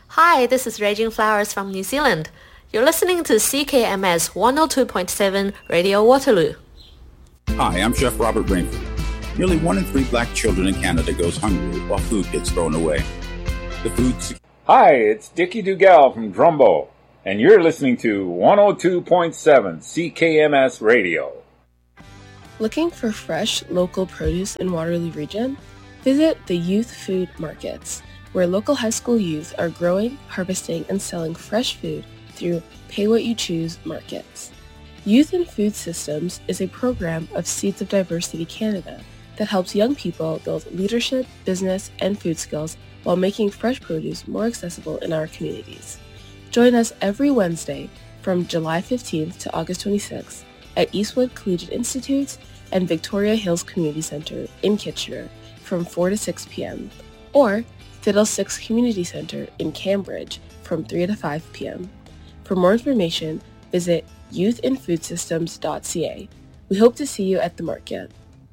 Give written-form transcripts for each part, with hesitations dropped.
Hi, this is Raging Flowers from New Zealand. You're listening to CKMS 102.7 Radio Waterloo. Hi, I'm Chef Robert Rainford. Nearly 1 in 3 black children in Canada goes hungry while food gets thrown away. Hi, it's Dickie Dugal from Drumbo, and you're listening to 102.7 CKMS Radio. Looking for fresh, local produce in Waterloo Region? Visit the Youth Food Markets, where local high school youth are growing, harvesting, and selling fresh food through Pay What You Choose markets. Youth in Food Systems is a program of Seeds of Diversity Canada that helps young people build leadership, business, and food skills while making fresh produce more accessible in our communities. Join us every Wednesday from July 15th to August 26th at Eastwood Collegiate Institute and Victoria Hills Community Center in Kitchener from 4 to 6 p.m. or Fiddlesticks Community Center in Cambridge from 3 to 5 p.m. For more information, visit youthinfoodsystems.ca. We hope to see you at the market.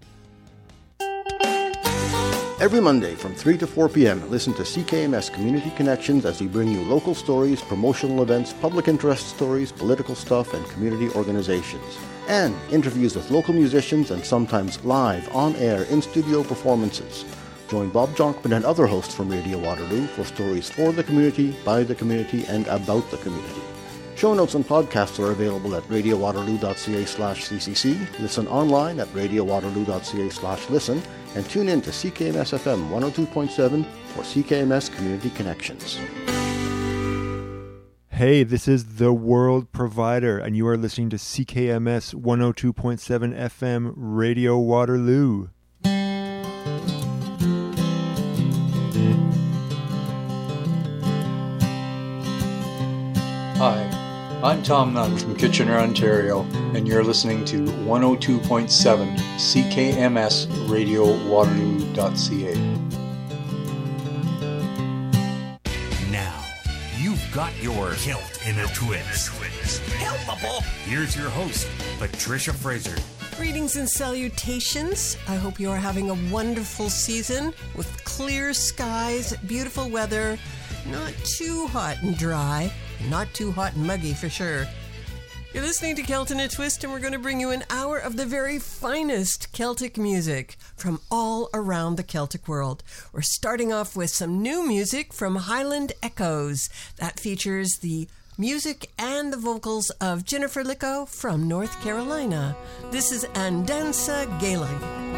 Every Monday from 3 to 4 p.m., listen to CKMS Community Connections as we bring you local stories, promotional events, public interest stories, political stuff, and community organizations. And interviews with local musicians and sometimes live, on-air, in-studio performances. Join Bob Jonkman and other hosts from Radio Waterloo for stories for the community, by the community, and about the community. Show notes and podcasts are available at radiowaterloo.ca/ccc, listen online at radiowaterloo.ca/listen, and tune in to CKMS FM 102.7 for CKMS Community Connections. Hey, this is The World Provider, and you are listening to CKMS 102.7 FM Radio Waterloo. Hi, I'm Tom Nunn from Kitchener, Ontario, and you're listening to 102.7 CKMS Radio Waterloo.ca. Now, you've got your kilt in a twist. Helpable! Here's your host, Patricia Fraser. Greetings and salutations. I hope you are having a wonderful season with clear skies, beautiful weather, not too hot and dry, not too hot and muggy for sure. You're listening to Kilt in a Twist, and we're going to bring you an hour of the very finest Celtic music from all around the Celtic world. We're starting off with some new music from Highland Echoes that features the music and the vocals of Jennifer Licko from North Carolina. This is Andansa Gaeleg.